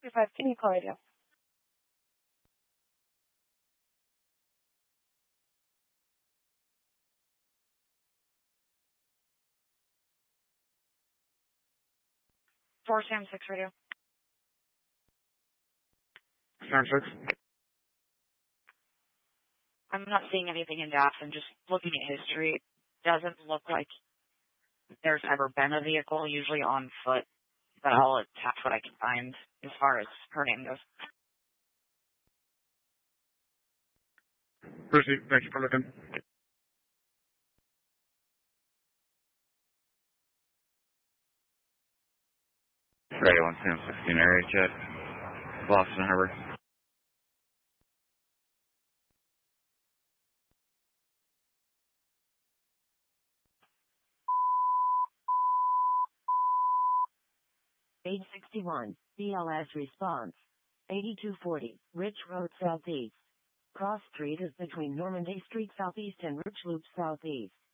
5, can you call radio? Four Sam 6 radio. Sam 6. I'm not seeing anything in depth. I'm just looking at history. It doesn't look like there's ever been a vehicle, usually on foot, but I'll attach what I can find as far as her name goes. Proceed. Thank you for looking. Radio 1 Sam 16 area check. Boston Harbor. Page 61, BLS response. 8240, Rich Road Southeast. Cross Street is between Normandy Street Southeast and Rich Loop Southeast.